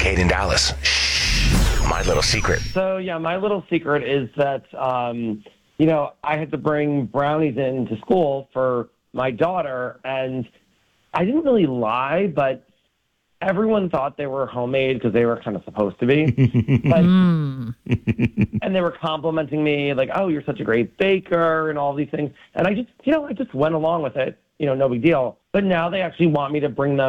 Kate in Dallas. Shh. My little secret. So, yeah, my little secret is that, I had to bring brownies into school for my daughter, and I didn't really lie, but everyone thought they were homemade because they were kind of supposed to be. And they were complimenting me, like, oh, you're such a great baker and all these things. And I just went along with it, no big deal. But now they actually want me to bring them